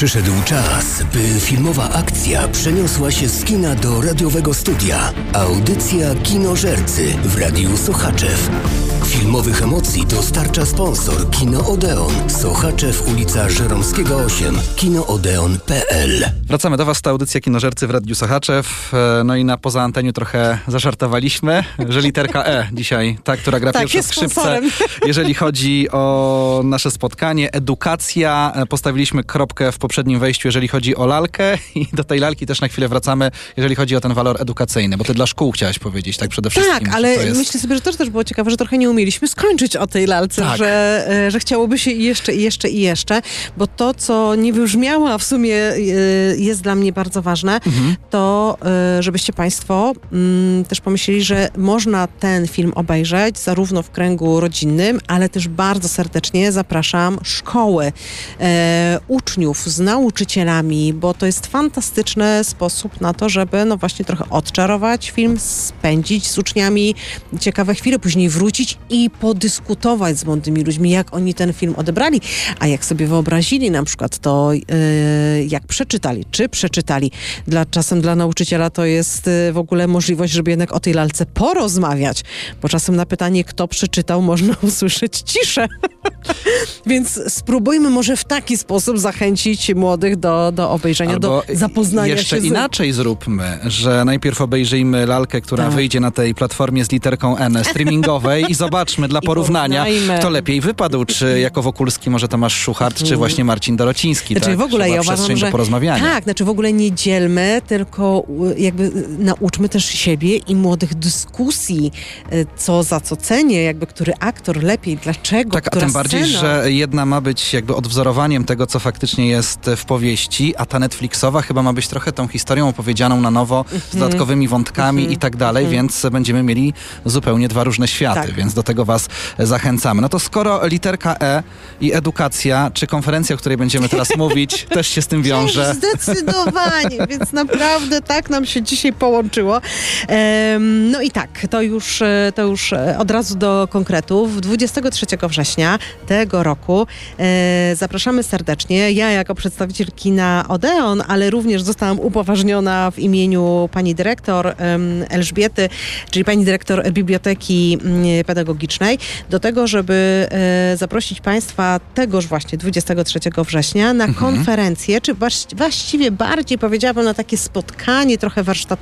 Przyszedł czas, by filmowa akcja przeniosła się z kina do radiowego studia. Audycja Kinożercy w Radiu Sochaczew. Filmowych emocji dostarcza sponsor Kino Odeon. Sochaczew, ulica Żeromskiego 8. kinoodeon.pl. Wracamy do Was, to audycja Kinożercy w Radiu Sochaczew. No i na poza anteniu trochę zażartowaliśmy, że literka E dzisiaj, ta, która gra pierwsza w skrzypce, jeżeli chodzi o nasze spotkanie. Edukacja. Postawiliśmy kropkę w poprzednim wejściu, jeżeli chodzi o lalkę i do tej lalki też na chwilę wracamy, jeżeli chodzi o ten walor edukacyjny, bo ty dla szkół chciałaś powiedzieć, tak przede wszystkim. Tak, ale myślę sobie, że to też było ciekawe, że trochę nie umieliśmy skończyć o tej lalce, tak. że chciałoby się i jeszcze, bo to, co nie wybrzmiało, a w sumie jest dla mnie bardzo ważne, to żebyście Państwo też pomyśleli, że można ten film obejrzeć zarówno w kręgu rodzinnym, ale też bardzo serdecznie zapraszam szkoły, uczniów z nauczycielami, bo to jest fantastyczny sposób na to, żeby no właśnie trochę odczarować film, spędzić z uczniami ciekawe chwile, później wrócić i podyskutować z młodymi ludźmi, jak oni ten film odebrali, a jak sobie wyobrazili na przykład to, jak przeczytali, czy przeczytali. Czasem dla nauczyciela to jest w ogóle możliwość, żeby jednak o tej lalce porozmawiać, bo czasem na pytanie, kto przeczytał, można usłyszeć ciszę. Więc spróbujmy może w taki sposób zachęcić młodych do obejrzenia, albo do zapoznania jeszcze się z... inaczej zróbmy, że najpierw obejrzyjmy lalkę, która wyjdzie na tej platformie z literką N streamingowej i zobaczmy dla porównania, kto lepiej wypadł, czy jako Wokulski może Tomasz Szuchart, czy właśnie Marcin Dorociński. Znaczy tak? w ogóle ja uważam, że tak, znaczy w ogóle nie dzielmy, tylko jakby nauczmy też siebie i młodych dyskusji, co za co cenię, jakby który aktor lepiej, dlaczego, tak, która a tym bardziej, scena. że jedna ma być jakby odwzorowaniem tego, co faktycznie jest w powieści, a ta Netflixowa chyba ma być trochę tą historią opowiedzianą na nowo, z dodatkowymi wątkami i tak dalej, więc będziemy mieli zupełnie dwa różne światy, więc do tego Was zachęcamy. No to skoro literka E i edukacja, czy konferencja, o której będziemy teraz mówić, też się z tym wiąże. Zdecydowanie, więc naprawdę tak nam się dzisiaj połączyło. No i tak, to już od razu do konkretów. 23 września tego roku zapraszamy serdecznie. Ja jako przedstawiciel kina Odeon, ale również zostałam upoważniona w imieniu pani dyrektor Elżbiety, czyli pani dyrektor Biblioteki Pedagogicznej, do tego, żeby zaprosić Państwa tegoż właśnie 23 września na konferencję, czy właściwie bardziej powiedziałabym na takie spotkanie trochę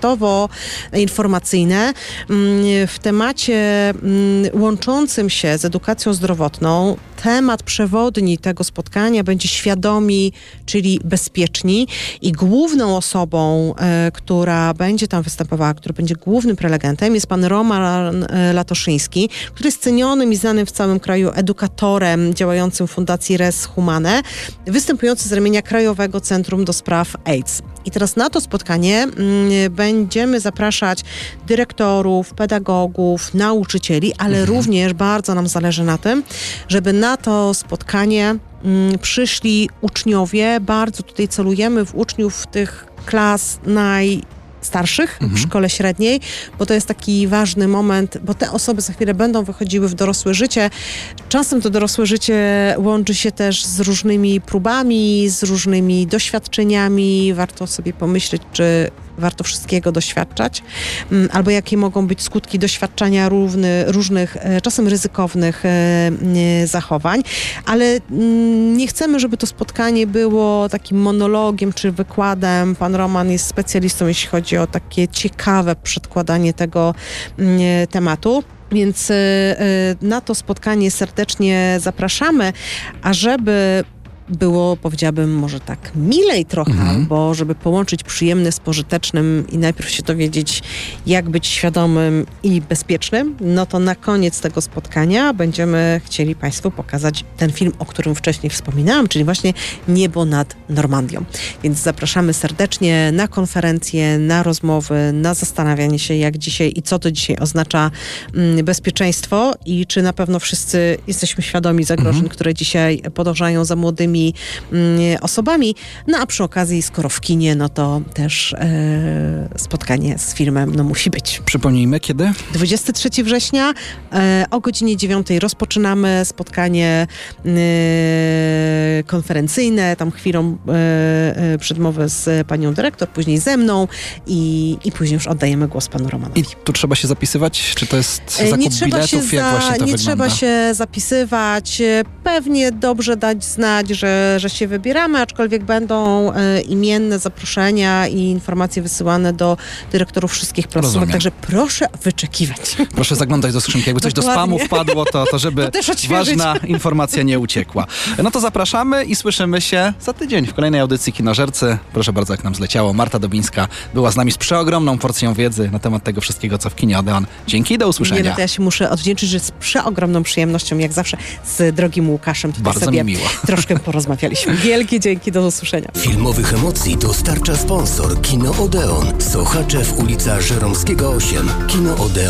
warsztatowo-informacyjne w temacie łączącym się z edukacją zdrowotną. Temat przewodni tego spotkania będzie świadomi, czyli bezpieczni, i główną osobą, która będzie tam występowała, który będzie głównym prelegentem, jest pan Roman Latoszyński, który jest cenionym i znanym w całym kraju edukatorem działającym w Fundacji Res Humane, występujący z ramienia Krajowego Centrum do Spraw AIDS. I teraz na to spotkanie będziemy zapraszać dyrektorów, pedagogów, nauczycieli, ale również bardzo nam zależy na tym, żeby na to spotkanie przyszli uczniowie. Bardzo tutaj celujemy w uczniów tych klas najstarszych w szkole średniej, bo to jest taki ważny moment, bo te osoby za chwilę będą wychodziły w dorosłe życie. Czasem to dorosłe życie łączy się też z różnymi próbami, z różnymi doświadczeniami. Warto sobie pomyśleć, czy warto wszystkiego doświadczać, albo jakie mogą być skutki doświadczania różnych, czasem ryzykownych zachowań, ale nie chcemy, żeby to spotkanie było takim monologiem czy wykładem. Pan Roman jest specjalistą, jeśli chodzi o takie ciekawe przedkładanie tego tematu. Więc na to spotkanie serdecznie zapraszamy, a żeby było, powiedziałabym, może tak milej trochę, albo żeby połączyć przyjemne z pożytecznym i najpierw się dowiedzieć, jak być świadomym i bezpiecznym, no to na koniec tego spotkania będziemy chcieli Państwu pokazać ten film, o którym wcześniej wspominałam, czyli właśnie Niebo nad Normandią. Więc zapraszamy serdecznie na konferencję, na rozmowy, na zastanawianie się, jak dzisiaj i co to dzisiaj oznacza bezpieczeństwo i czy na pewno wszyscy jesteśmy świadomi zagrożeń, które dzisiaj podążają za młodymi innymi osobami. No a przy okazji, skoro w kinie, no to też spotkanie z filmem musi być. Przypomnijmy, kiedy? 23 września o godzinie 9 rozpoczynamy spotkanie konferencyjne, tam chwilą przedmowę z panią dyrektor, później ze mną i później już oddajemy głos panu Romanowi. I tu trzeba się zapisywać? Czy to jest zakup biletów? Jak właśnie to wygląda? Nie trzeba się zapisywać. Pewnie dobrze dać znać, że się wybieramy, aczkolwiek będą imienne zaproszenia i informacje wysyłane do dyrektorów wszystkich placówek, także proszę wyczekiwać. Proszę zaglądać do skrzynki. Jakby coś do spamu wpadło, to żeby ważna informacja nie uciekła. No to zapraszamy i słyszymy się za tydzień w kolejnej audycji Kinożercy. Proszę bardzo, jak nam zleciało. Marta Dobińska była z nami z przeogromną porcją wiedzy na temat tego wszystkiego, co w kinie Odeon. Dzięki i do usłyszenia. Nie, no to ja się muszę odwdzięczyć, że z przeogromną przyjemnością, jak zawsze, z drogim Łukaszem tutaj bardzo sobie mi miło. Troszkę porozmawialiśmy. Wielkie dzięki, do usłyszenia. Filmowych emocji dostarcza sponsor Kino Odeon. Sochaczew, ulica Żeromskiego 8. Kino Odeon.